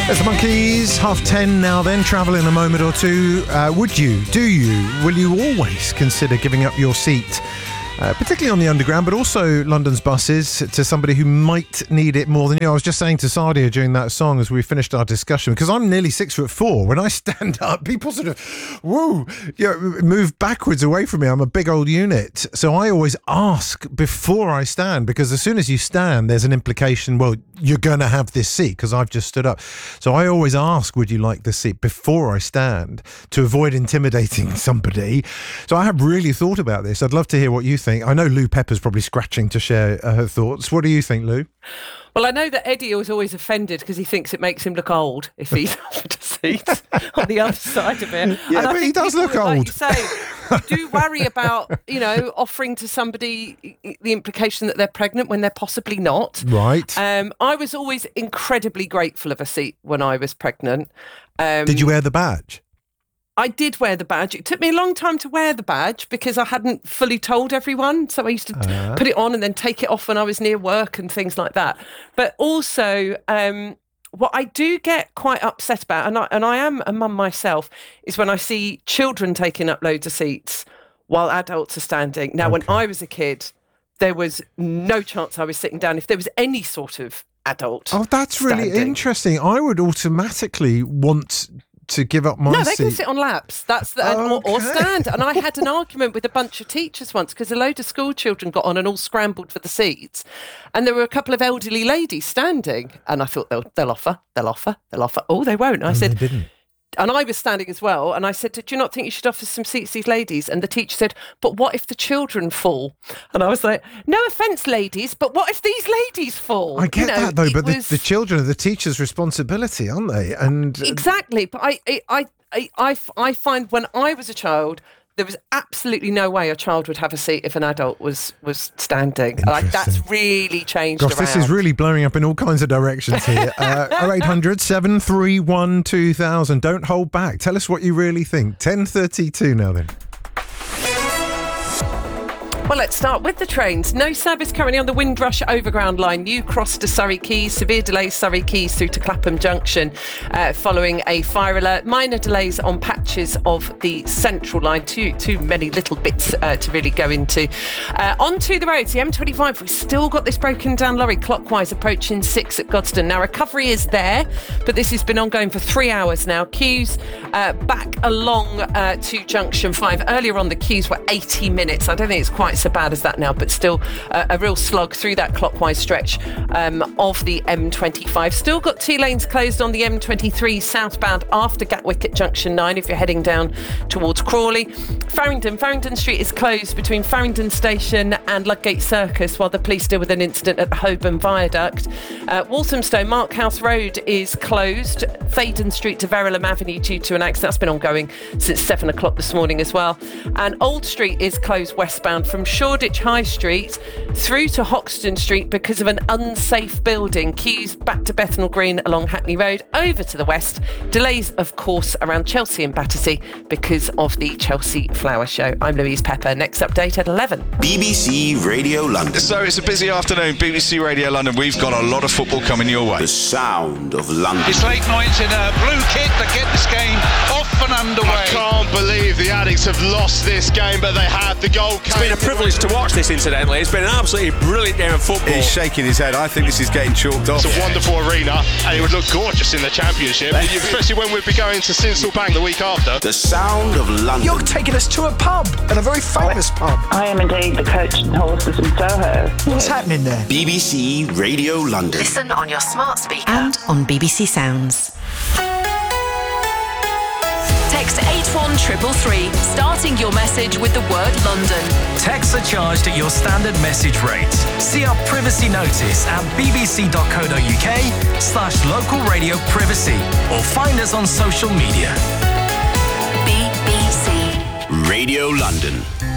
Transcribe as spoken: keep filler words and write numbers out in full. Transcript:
There's the Monkeys, half ten now then, travel in a moment or two. Uh, would you, do you, will you always consider giving up your seat, uh, particularly on the Underground, but also London's buses, to somebody who might need it more than you? I was just saying to Sadia during that song as we finished our discussion, because I'm nearly six foot four. When I stand up, people sort of, woo, you know, move backwards away from me. I'm a big old unit. So I always ask before I stand, because as soon as you stand, there's an implication, well, you're going to have this seat because I've just stood up. So I always ask, would you like this seat before I stand, to avoid intimidating somebody. So I have really thought about this. I'd love to hear what you think. I know Lou Pepper's probably scratching to share uh, her thoughts. What do you think, Lou? Well, I know that Eddie was always offended because he thinks it makes him look old if he's offered a seat on the other side of it. Yeah, and I but think he does look like old. You say, do worry about, you know, offering to somebody the implication that they're pregnant when they're possibly not. Right. Um, I was always incredibly grateful of a seat when I was pregnant. Um, Did you wear the badge? I did wear the badge. It took me a long time to wear the badge because I hadn't fully told everyone. So I used to uh. put it on and then take it off when I was near work and things like that. But also, um, what I do get quite upset about, and I, and I am a mum myself, is when I see children taking up loads of seats while adults are standing. Now, okay. When I was a kid, there was no chance I was sitting down if there was any sort of adult. Oh, that's standing. really interesting. I would automatically want to give up my seat. No, they can sit on laps. That's the, okay. or, or stand. And I had an argument with a bunch of teachers once because a load of school children got on and all scrambled for the seats, and there were a couple of elderly ladies standing. And I thought they'll they'll offer, they'll offer, they'll offer. Oh, they won't. I and said, they didn't. And I was standing as well. And I said, do you not think you should offer some seats to these ladies? And the teacher said, but what if the children fall? And I was like, no offence, ladies, but what if these ladies fall? I get you know, that, though, but was... the, the children are the teacher's responsibility, aren't they? And Exactly. But I, I, I, I, I find when I was a child, there was absolutely no way a child would have a seat if an adult was was standing. Like, that's really changed Gosh, around. this is really blowing up in all kinds of directions here. uh, oh eight hundred, seven three one, two thousand. Don't hold back. Tell us what you really think. ten thirty-two now then. Well, let's start with the trains. No service currently on the Windrush Overground line, New Cross to Surrey Quays. Severe delays Surrey Quays through to Clapham Junction uh, following a fire alert. Minor delays on patches of the Central line. Too, too many little bits uh, to really go into. Uh, onto the roads, the M twenty-five. We've still got this broken down lorry clockwise approaching six at Godstone. Now, recovery is there, but this has been ongoing for three hours now. Queues uh, back along uh, to Junction five. Earlier on, the queues were eighty minutes. I don't think it's quite so bad as that now, but still uh, a real slog through that clockwise stretch um, of the M twenty-five. Still got two lanes closed on the M twenty-three southbound after Gatwick at Junction nine if you're heading down towards Crawley. Farringdon. Farringdon Street is closed between Farringdon Station and Ludgate Circus while the police deal with an incident at the Holborn Viaduct. Uh, Walthamstow, Markhouse Road is closed. Thaden Street to Verulam Avenue due to an accident. That's been ongoing since seven o'clock this morning as well. And Old Street is closed westbound from Shoreditch High Street through to Hoxton Street because of an unsafe building. Queues back to Bethnal Green along Hackney Road. Over to the west. Delays, of course, around Chelsea and Battersea because of the Chelsea Flower Show. I'm Louise Pepper. Next update at eleven. B B C Radio London. So it's a busy afternoon. B B C Radio London. We've got a lot of football coming your way. The sound of London. It's late nights in a blue kit that get this game off and underway. I can't believe the Addicts have lost this game, but they have. The goal came. It's been a privilege to watch this, incidentally. It's been an absolutely brilliant game of football. He's shaking his head. I think this is getting chalked off. It's a wonderful arena, and it would look gorgeous in the Championship, especially when we'd be going to Sinsel Bank the week after. The sound of London. You're taking us to a pub, and a very famous pub. I am indeed the Coach and Horses in Soho. What's happening there? B B C Radio London. Listen on your smart speaker and on B B C Sounds. Text eight one three three three, starting your message with the word London. Texts are charged at your standard message rate. See our privacy notice at bbc.co.uk slash local radio privacy or find us on social media. B B C Radio London.